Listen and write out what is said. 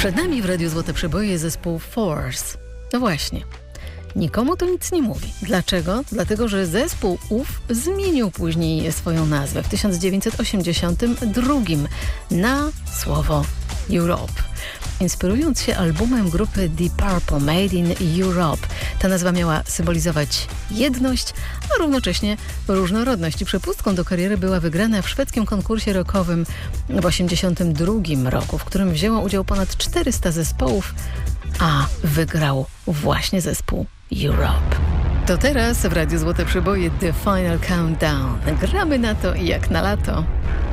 Przed nami w Radiu Złote Przeboje zespół Force. No właśnie, nikomu to nic nie mówi. Dlaczego? Dlatego, że zespół ów zmienił później swoją nazwę w 1982 na słowo Europe. Inspirując się albumem grupy Deep Purple Made in Europe, ta nazwa miała symbolizować jedność, a równocześnie różnorodność. I przepustką do kariery była wygrana w szwedzkim konkursie rockowym w 1982 roku, w którym wzięło udział ponad 400 zespołów, a wygrał właśnie zespół Europe. To teraz w Radiu Złote Przeboje The Final Countdown. Gramy na to jak na lato.